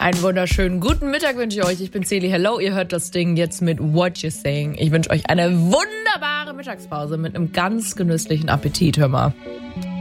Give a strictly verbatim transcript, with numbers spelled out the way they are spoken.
Einen wunderschönen guten Mittag wünsche ich euch. Ich bin Celi. Hello, ihr hört das Ding jetzt mit What You Saying. Ich wünsche euch eine wunderbare Mittagspause mit einem ganz genüsslichen Appetit, hör mal.